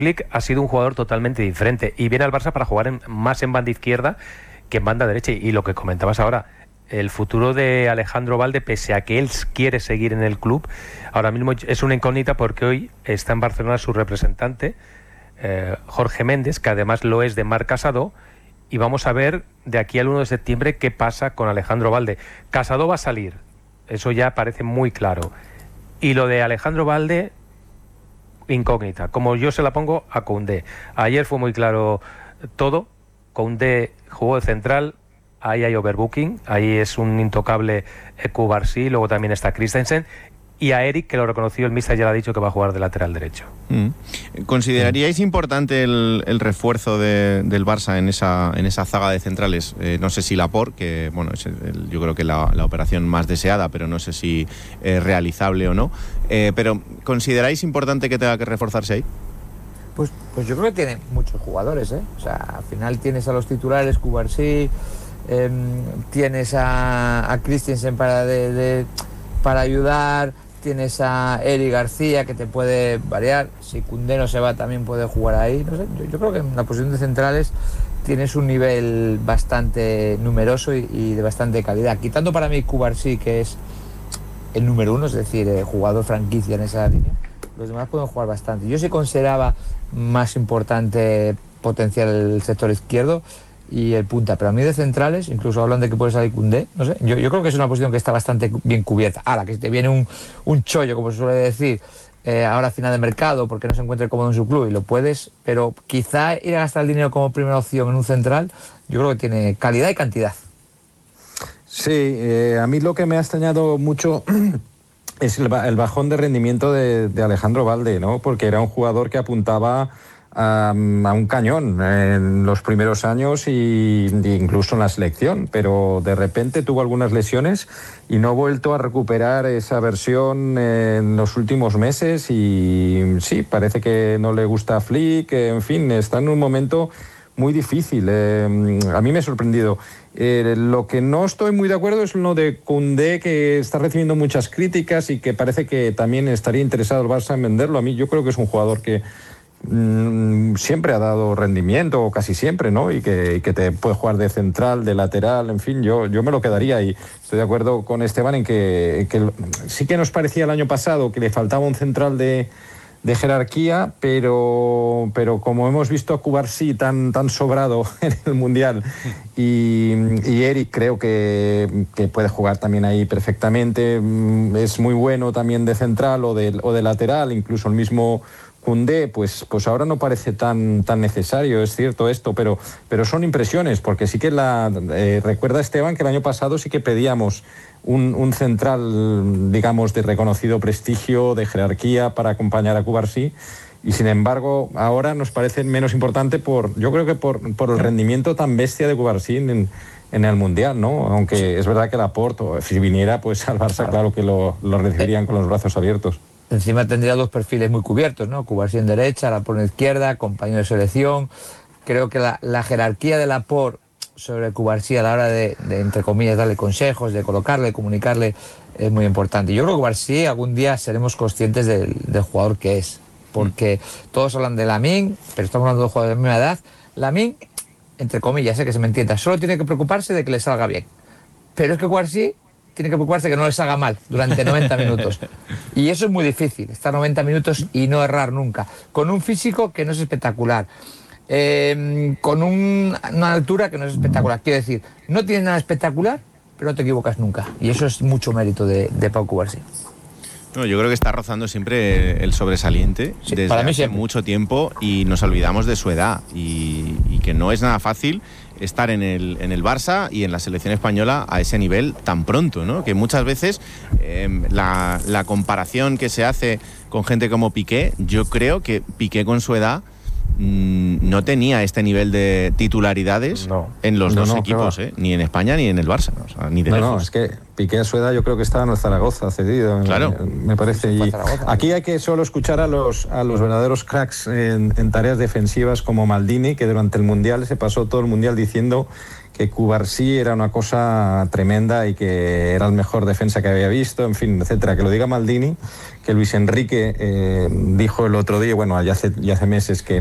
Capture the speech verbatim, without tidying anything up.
Flick ha sido un jugador totalmente diferente y viene al Barça para jugar en, más en banda izquierda que en banda derecha. Y lo que comentabas ahora, el futuro de Alejandro Balde, pese a que él quiere seguir en el club, ahora mismo es una incógnita porque hoy está en Barcelona su representante, eh, Jorge Méndez, que además lo es de Marc Casado, y vamos a ver de aquí al uno de septiembre qué pasa con Alejandro Balde. Casado va a salir, eso ya parece muy claro. Y lo de Alejandro Balde, incógnita, como yo se la pongo a Koundé. Ayer fue muy claro todo. Koundé jugó de central, ahí hay overbooking, ahí es un intocable Cubarsí, luego también está Christensen, y a Eric, que lo reconoció el míster, ya le ha dicho que va a jugar de lateral derecho. Mm. ¿Consideraríais mm. importante el, el refuerzo de, del Barça en esa, en esa zaga de centrales? Eh, no sé si Laporte, que bueno, es el, yo creo que la, la operación más deseada, pero no sé si es realizable o no. Eh, pero ¿consideráis importante que tenga que reforzarse ahí? Pues, pues yo creo que tiene muchos jugadores, ¿eh? O sea, al final tienes a los titulares, Cubarsí, eh, tienes a, a Christensen para, de, de, para ayudar, tienes a Eric García que te puede variar, si Koundé no se va también puede jugar ahí, no sé, yo, yo creo que en la posición de centrales tienes un nivel bastante numeroso y, y de bastante calidad, quitando para mí Cubarsí, que es el número uno, es decir, el jugador franquicia en esa línea, los demás pueden jugar bastante. Yo sí consideraba más importante potenciar el sector izquierdo y el punta, pero a mí de centrales, incluso hablan de que puede salir Koundé, no sé, yo, yo creo que es una posición que está bastante bien cubierta. Ahora, que te viene un, un chollo, como se suele decir, eh, ahora a final de mercado, porque no se encuentra cómodo en su club y lo puedes, pero quizá ir a gastar el dinero como primera opción en un central, yo creo que tiene calidad y cantidad. Sí, eh, a mí lo que me ha extrañado mucho es el, el bajón de rendimiento de, de Alejandro Balde, ¿no? Porque era un jugador que apuntaba a, a un cañón en los primeros años y, y incluso en la selección, pero de repente tuvo algunas lesiones y no ha vuelto a recuperar esa versión en los últimos meses y sí, parece que no le gusta a Flick, en fin, está en un momento muy difícil. Eh, a mí me ha sorprendido. Eh, lo que no estoy muy de acuerdo es lo de Koundé, que está recibiendo muchas críticas y que parece que también estaría interesado el Barça en venderlo. A mí yo creo que es un jugador que mmm, siempre ha dado rendimiento, o casi siempre, ¿no? Y que, y que te puede jugar de central, de lateral, en fin, yo, yo me lo quedaría. Y estoy de acuerdo con Esteban en que, que sí que nos parecía el año pasado que le faltaba un central de... de jerarquía, pero, pero como hemos visto a Cubarsí tan, tan sobrado en el Mundial y, y Eric creo que, que puede jugar también ahí perfectamente, es muy bueno también de central o de, o de lateral, incluso el mismo Koundé, pues, pues ahora no parece tan, tan necesario, es cierto esto, pero, pero son impresiones, porque sí que la eh, recuerda Esteban que el año pasado sí que pedíamos Un, un central, digamos, de reconocido prestigio, de jerarquía para acompañar a Cubarsí y sin embargo ahora nos parece menos importante por, yo creo que por, por el rendimiento tan bestia de Cubarsí en, en el Mundial, ¿no? Aunque es verdad que Laporte, si viniera pues al Barça, claro que lo, lo recibirían con los brazos abiertos. Encima tendría dos perfiles muy cubiertos, ¿no? Cubarsí en derecha, Laporte en izquierda, compañero de selección. Creo que la, la jerarquía de Laporte sobre Cubarsí a la hora de, de, entre comillas, darle consejos, de colocarle, comunicarle, es muy importante. Yo creo que Cubarsí algún día seremos conscientes del, del jugador que es, porque mm. todos hablan de Lamine, pero estamos hablando de jugadores de la misma edad. Lamine, entre comillas, sé que se me entienda, solo tiene que preocuparse de que le salga bien. Pero es que Cubarsí tiene que preocuparse de que no le salga mal durante noventa minutos. Y eso es muy difícil, estar noventa minutos y no errar nunca. Con un físico que no es espectacular. Eh, con un, una altura que no es espectacular. Quiero decir, no tienes nada espectacular, pero no te equivocas nunca. Y eso es mucho mérito de, de Pau Cubarsí. No, yo creo que está rozando siempre el sobresaliente sí, desde para mí hace siempre. mucho tiempo y nos olvidamos de su edad y, y que no es nada fácil estar en el, en el Barça y en la selección española a ese nivel tan pronto, ¿no? Que muchas veces eh, la, la comparación que se hace con gente como Piqué, yo creo que Piqué con su edad mmm, no tenía este nivel de titularidades no. en los no, dos no, equipos, ¿eh? Ni en España ni en el Barça, o sea, ni de no, lejos. no, es que Piqué a su edad yo creo que estaba en el Zaragoza cedido, claro. me, me parece. Y aquí hay que solo escuchar a los, a los verdaderos cracks en, en tareas defensivas como Maldini, que durante el Mundial se pasó todo el Mundial diciendo que Cubarsí era una cosa tremenda y que era el mejor defensa que había visto, en fin, etcétera. Que lo diga Maldini, que Luis Enrique eh, dijo el otro día, bueno, ya hace, ya hace meses que